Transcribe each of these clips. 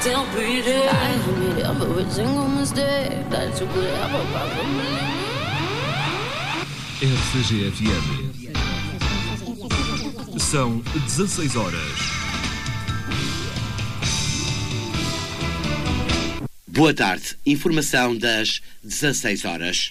still breathing. I admit every single mistake that you could ever possibly make. RCG-FM. São 16 horas. Boa tarde. Informação das 16 horas.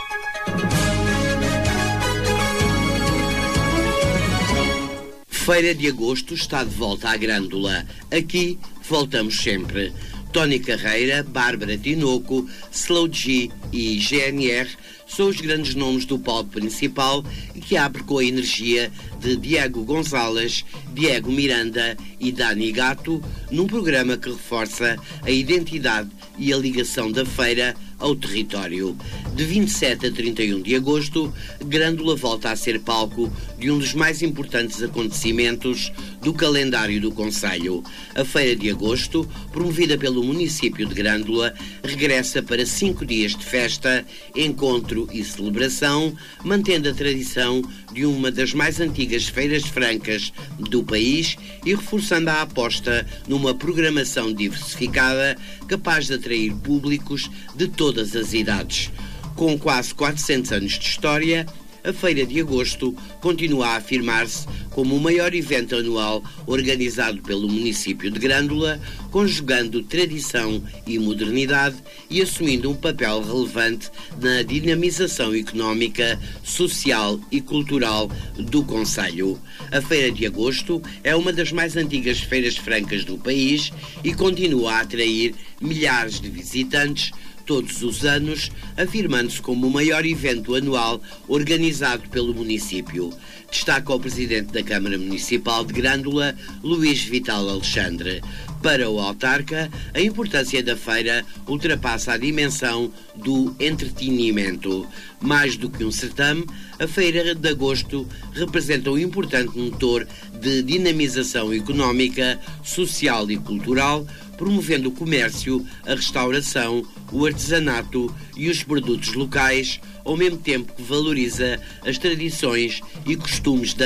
Feira de Agosto está de volta à Grândola. Aqui voltamos sempre. Tony Carreira, Bárbara Tinoco, Slow G e GNR são os grandes nomes do palco principal e que abre com a energia de Diego Gonzalez, Diego Miranda e Dani Gato, num programa que reforça a identidade e a ligação da feira ao território. De 27 a 31 de agosto, Grândola volta a ser palco de um dos mais importantes acontecimentos do calendário do concelho. A Feira de Agosto, promovida pelo município de Grândola, regressa para 5 dias de festa, encontro e celebração, mantendo a tradição de uma das mais antigas feiras francas do país e reforçando a aposta numa programação diversificada capaz de atrair públicos de todas as idades. Com quase 400 anos de história, a Feira de Agosto continua a afirmar-se como o maior evento anual organizado pelo município de Grândola, conjugando tradição e modernidade e assumindo um papel relevante na dinamização económica, social e cultural do concelho. A Feira de Agosto é uma das mais antigas feiras francas do país e continua a atrair milhares de visitantes todos os anos, afirmando-se como o maior evento anual organizado pelo município. Destaca o presidente da Câmara Municipal de Grândola, Luís Vital Alexandre. Para o autarca, a importância da feira ultrapassa a dimensão do entretenimento. Mais do que um certame, a Feira de Agosto representa um importante motor de dinamização económica, social e cultural, promovendo o comércio, a restauração, o artesanato e os produtos locais, ao mesmo tempo que valoriza as tradições e costumes da